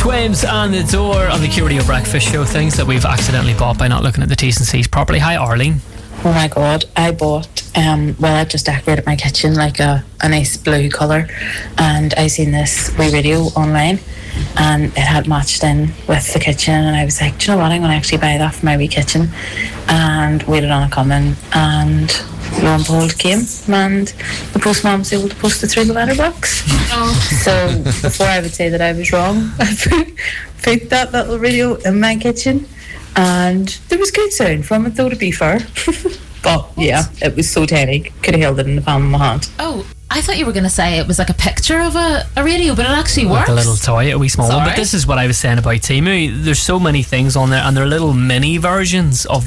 Swims and the Door on the Q Radio Breakfast Show. Things that we've accidentally bought by not looking at the T's and C's properly. Hi, Arlene. Oh my god, I bought, I just decorated my kitchen like a nice blue colour, and I seen this wee radio online and it had matched in with the kitchen, and I was like, do you know what, I'm going to actually buy that for my wee kitchen, and waited on it coming, and lo and behold came, and the postman was able to post it through the letterbox. So before I would say that I was wrong, I put that little radio in my kitchen, and there was good sound from it though, to be fair. But yeah, it was so tiny, could have held it in the palm of my hand. Oh, I thought you were going to say it was like a picture of a radio, but it actually works. Like a little toy, a wee small one. But this is what I was saying about Temu. There's so many things on there, and they're little mini versions of